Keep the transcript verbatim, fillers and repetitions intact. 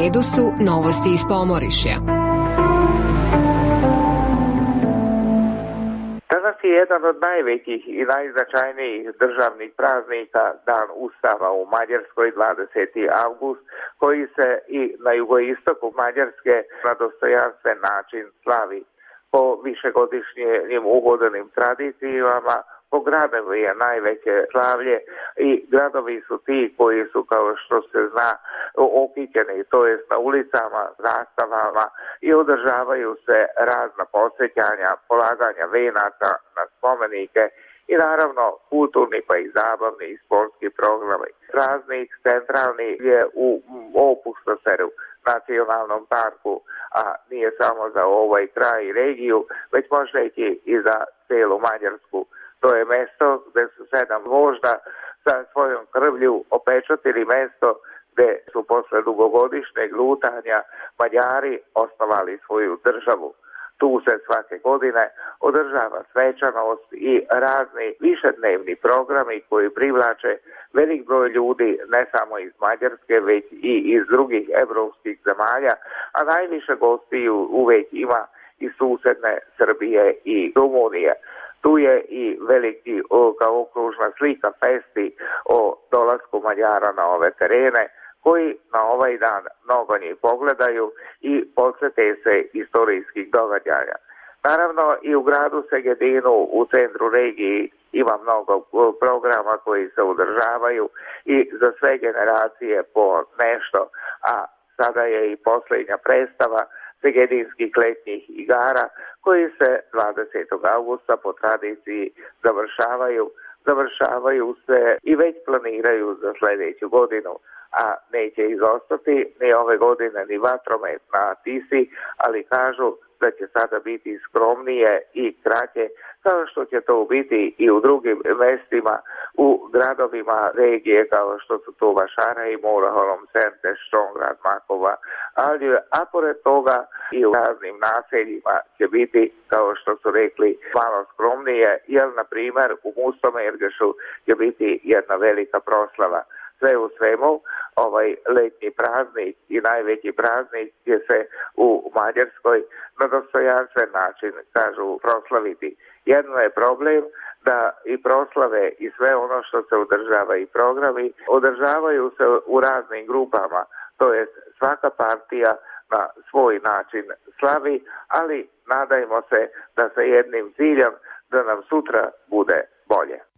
redu su novosti iz Pomorišja. Danas je jedan od najvećih i najznačajnijih državnih praznika Dan Ustava u Mađarskoj, dvadeseti avgust, koji se i na jugoistoku Mađarske na dostojanstven način slavi. Po višegodišnjim uhodanim tradicijama, po gradovi je najveće slavlje i gradovi su ti koji su, kao što se zna, okićeni, to jest na ulicama, zastavama, i održavaju se razna posjećanja, polaganja venaca na spomenike i naravno kulturni pa i zabavni i sportski programi. Praznik centralni je u Opustoseru, nacionalnom parku, a nije samo za ovaj kraj i regiju, već može ići i za cijelu Mađarsku. To je mesto gdje su sedam vožda sa svojom krvlju opečatili mesto gdje su posle dugogodišnjeg lutanja Mađari osnovali svoju državu. Tu se svake godine održava svečanost i razni višednevni programi koji privlače velik broj ljudi ne samo iz Mađarske, već i iz drugih evropskih zemalja, a najviše gostiju uvijek ima iz susedne Srbije i Rumunije. Tu je i veliki kao okružna slika festi o dolasku Mađara na ove terene, koji na ovaj dan mnogo njih pogledaju i podsjete se istorijskih događaja. Naravno, i u gradu Segedinu, u centru regiji, ima mnogo programa koji se održavaju i za sve generacije po nešto, a sada je i posljednja predstava Segedinskih letnjih igara koji se dvadesetog avgusta po tradiciji završavaju, završavaju se i već planiraju za sljedeću godinu, a neće izostati ni ove godine ni vatromet na Tisi, ali kažu da će sada biti skromnije i kraće, kao što će to biti i u drugim mestima, u gradovima regije kao što su tu Vašara i Muraholom, Sente, Štromgrad, Makova, ali a pored toga i u raznim naseljima će biti, kao što su rekli, malo skromnije, jer na primjer u Mustomergešu će biti jedna velika proslava. Sve u svemu, ovaj letnji praznik i najveći praznik će se u Mađarskoj na dostojanstven način, kažu, proslaviti. Jedno je problem da i proslave i sve ono što se održava i programi održavaju se u raznim grupama, to jest svaka partija na svoj način slavi, ali nadajmo se da sa jednim ciljem da nam sutra bude bolje.